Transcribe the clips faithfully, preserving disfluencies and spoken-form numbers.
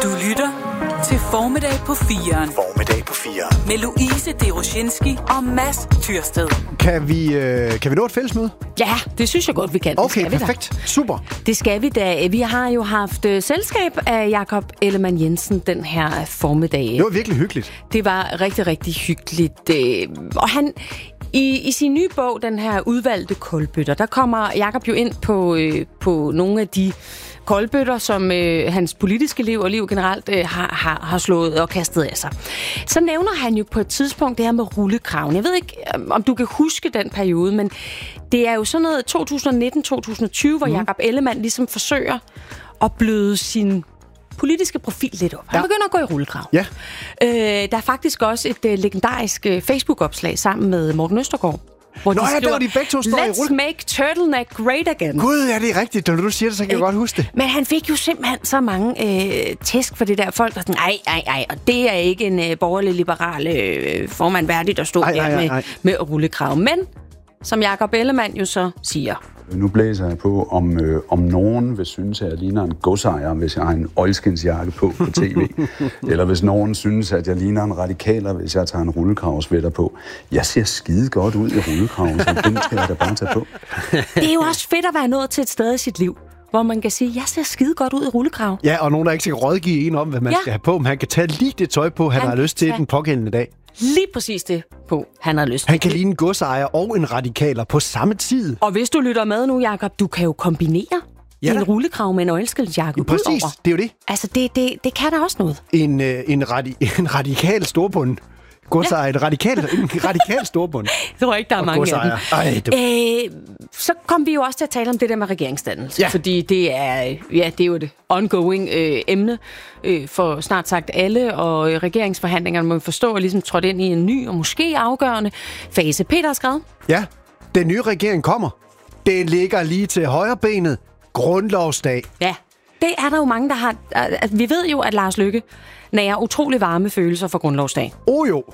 Du lytter til Formiddag på firen. Formiddag på firen. Med Louise Deroshinski og Mads Tyrsted. Kan vi, øh, kan vi nå et fællesmøde? Ja, det synes jeg godt, vi kan. Okay, det perfekt. Da. Super. Det skal vi da. Vi har jo haft uh, selskab af Jakob Ellemann-Jensen den her formiddag. Det var virkelig hyggeligt. Det var rigtig, rigtig hyggeligt. Og han... I, I sin nye bog, den her udvalgte koldbøtter, der kommer Jakob jo ind på, øh, på nogle af de koldbøtter, som øh, hans politiske liv og liv generelt øh, har, har, har slået og kastet af sig. Så nævner han jo på et tidspunkt det her med rullekraven. Jeg ved ikke, om du kan huske den periode, men det er jo sådan noget to tusind nitten til to tusind tyve, hvor mm. Jakob Ellemann ligesom forsøger at bløde sin politiske profil lidt op. Han ja. begynder at gå i rullekrav. Ja. Øh, der er faktisk også et uh, legendarisk uh, Facebook-opslag sammen med Morten Østergaard. Hvor Nå de ja, skriver, der var de begge to står i Let's rulle. make turtleneck great again. Gud, ja, det er rigtigt. Når du siger det, så kan jeg godt huske det. Men han fik jo simpelthen så mange øh, tæsk for det der folk, der sådan, ej, ej, ej, og det er ikke en øh, borgerlig liberal øh, formand værdigt, der stod ej, der ej, ej, ej. med, med rullekrav. Men, som Jakob Ellemann jo så siger... Nu blæser jeg på, om, øh, om nogen vil synes, at jeg ligner en godsejer, hvis jeg har en oilskinsjakke på på tv. Eller hvis nogen synes, at jeg ligner en radikaler, hvis jeg tager en rullekravsvætter på. Jeg ser skide godt ud i rullekraven, så den skal jeg da bare tage på. Det er jo også fedt at være nået til et sted i sit liv, hvor man kan sige, jeg ser skide godt ud i rullekrav. Ja, og nogen, der ikke skal rådgive en om, hvad man ja. skal have på, men han kan tage lige det tøj på, han, han har lyst til den pågældende dag. Lige præcis det på, han har lyst til. Han kan ligne en godsejer og en radikaler på samme tid. Og hvis du lytter med nu, Jakob, du kan jo kombinere ja, en rullekrav med en oilskensjakke ja, præcis, udover. Det er jo det. Altså, det, det, det kan der også noget. En, øh, en, radi- en radikal storbund. Godsejer, ja. en radikal, en radikal storbund. Jeg tror ikke, der er og mange godsejer. af dem. Ej, det... øh, så kom vi jo også til at tale om det der med regeringsdannelse. Ja. Fordi det er, ja, det er jo et ongoing øh, emne øh, for snart sagt alle, og øh, regeringsforhandlingerne må vi forstå, at ligesom trådt ind i en ny og måske afgørende fase. Peter har skrevet. Ja, den nye regering kommer. Den ligger lige til højre benet. Grundlovsdag. Ja, det er der jo mange, der har... Altså, vi ved jo, at Lars Løkke nærer utrolig varme følelser for grundlovsdag. Oh jo.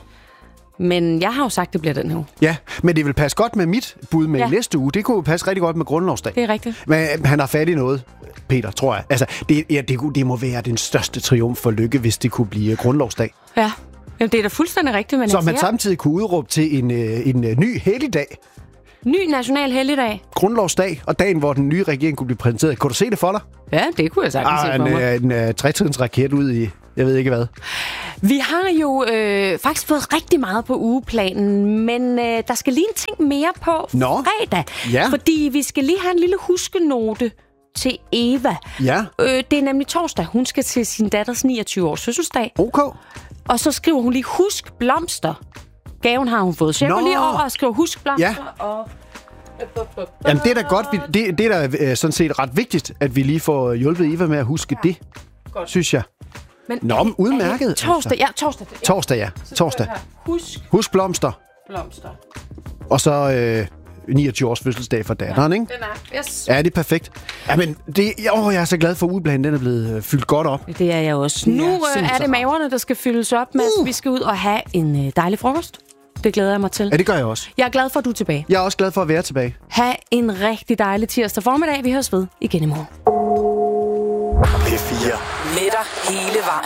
Men jeg har jo sagt, det bliver den her. Ja, men det vil passe godt med mit bud med ja. næste uge. Det kunne passe rigtig godt med grundlovsdag. Det er rigtigt. Men han har fat i noget, Peter, tror jeg. Altså, det, ja, det, det må være den største triumf for Løkke, hvis det kunne blive grundlovsdag. Ja, jamen, det er da fuldstændig rigtigt. Men så man samtidig kunne udråbe til en, en, en ny helligdag. Ny national helligdag. Grundlovsdag, og dagen, hvor den nye regering kunne blive præsenteret. Kunne du se det for dig? Ja, det kunne jeg sagtens se for en, mig. En, en, en tretidens raket ud i, jeg ved ikke hvad. Vi har jo øh, faktisk fået rigtig meget på ugeplanen, men øh, der skal lige en ting mere på Nå. fredag. Ja. Fordi vi skal lige have en lille huskenote til Eva. Ja. Øh, det er nemlig torsdag. Hun skal til sin datters niogtyve års fødselsdag. Okay. Og så skriver hun lige, husk blomster. Gaven har hun fået. Så jeg går lige over og skriver husk blomster. Ja. Og... Jamen, det er da godt. Det, det er da øh, sådan set ret vigtigt, at vi lige får hjulpet Eva med at huske ja. det, godt. Synes jeg. Men Nå, men udmærket. Torsdag, ja, torsdag. Ja. Torsdag, ja. Torsdag. Husk. Husk blomster. Blomster. Og så øh, niogtyve års fødselsdag for datteren, ja, ikke? Den er. Yes. Ja, det er perfekt. Jamen, det, åh, jeg er så glad for ugeplanen. Den er blevet øh, fyldt godt op. Det er jeg også. Nu øh, er det maverne, der skal fyldes op med. Uh. Vi skal ud og have en øh, dejlig frokost. Det glæder jeg mig til. Ja, det gør jeg også. Jeg er glad for, at du er tilbage. Jeg er også glad for at være tilbage. Ha' en rigtig dejlig tirsdag formiddag. Vi høres ved igen i morgen. P fire. Med dig hele vejen.